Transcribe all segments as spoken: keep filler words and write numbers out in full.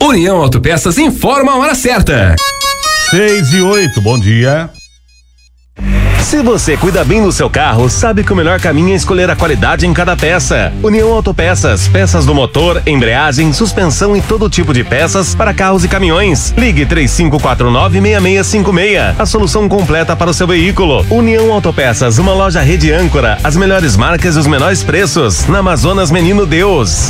União Autopeças informa a hora certa. Seis e oito, bom dia. Se você cuida bem do seu carro, sabe que o melhor caminho é escolher a qualidade em cada peça. União Autopeças, peças do motor, embreagem, suspensão e todo tipo de peças para carros e caminhões. Ligue três cinco quatro nove, seis seis cinco seis, a solução completa para o seu veículo. União Autopeças, uma loja rede âncora, as melhores marcas e os menores preços, na Amazonas Menino Deus.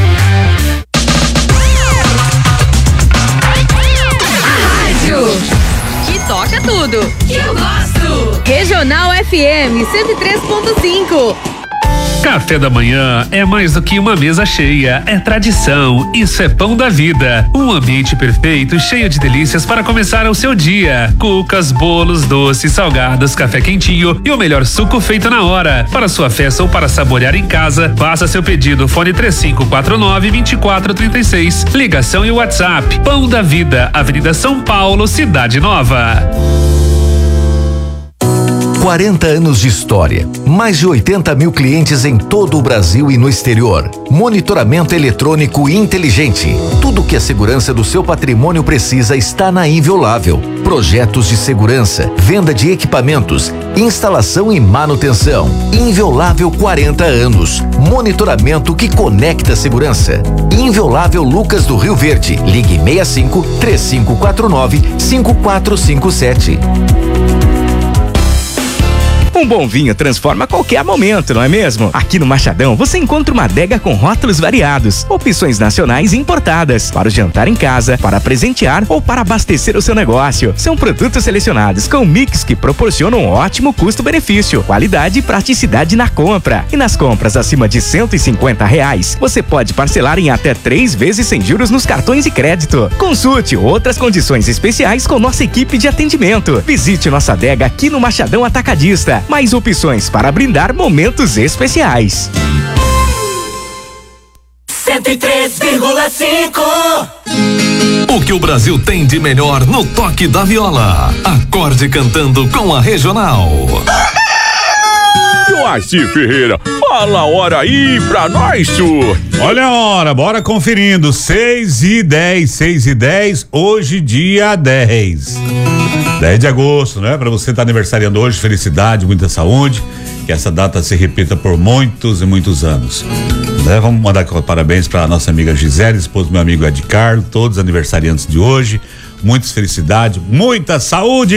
Que toca tudo. Que eu gosto. Regional F M cento e três ponto cinco. Café da manhã é mais do que uma mesa cheia, é tradição, isso é pão da vida. Um ambiente perfeito, cheio de delícias para começar o seu dia. Cucas, bolos, doces, salgados, café quentinho e o melhor suco feito na hora. Para sua festa ou para saborear em casa, faça seu pedido, fone três cinco quatro nove, dois quatro três seis. Ligação e WhatsApp. Pão da Vida, Avenida São Paulo, Cidade Nova. quarenta anos de história, mais de oitenta mil clientes em todo o Brasil e no exterior. Monitoramento eletrônico inteligente. Tudo que a segurança do seu patrimônio precisa está na Inviolável. Projetos de segurança, venda de equipamentos, instalação e manutenção. Inviolável quarenta anos. Monitoramento que conecta a segurança. Inviolável Lucas do Rio Verde. Ligue seis cinco, três cinco quatro nove, cinco quatro cinco sete. Um bom vinho transforma qualquer momento, não é mesmo? Aqui no Machadão você encontra uma adega com rótulos variados, opções nacionais e importadas, para o jantar em casa, para presentear ou para abastecer o seu negócio. São produtos selecionados com mix que proporcionam um ótimo custo-benefício, qualidade e praticidade na compra. E nas compras acima de cento e cinquenta reais, você pode parcelar em até três vezes sem juros nos cartões de crédito. Consulte outras condições especiais com nossa equipe de atendimento. Visite nossa adega aqui no Machadão Atacadista. Mais opções para brindar momentos especiais. cento e três vírgula cinco. O que o Brasil tem de melhor no toque da viola. Acorde cantando com a Regional. Joaci Ferreira, fala a hora aí pra nós, senhor. Olha a hora, bora conferindo. seis e dez, seis e dez, hoje dia dez. dez de agosto, né? Pra você estar tá aniversariando hoje, felicidade, muita saúde. Que essa data se repita por muitos e muitos anos. Né? Vamos mandar parabéns pra nossa amiga Gisele, esposa do meu amigo Ed Carlos, todos aniversariantes de hoje. Muitas felicidades, muita saúde.